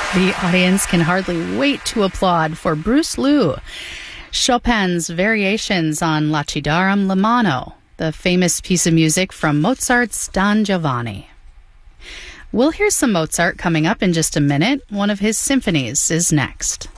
The audience can hardly wait to applaud for Bruce Liu. Chopin's variations on Lacidarum Lamano, the famous piece of music from Mozart's Don Giovanni. We'll hear some Mozart coming up in just a minute. One of his symphonies is next.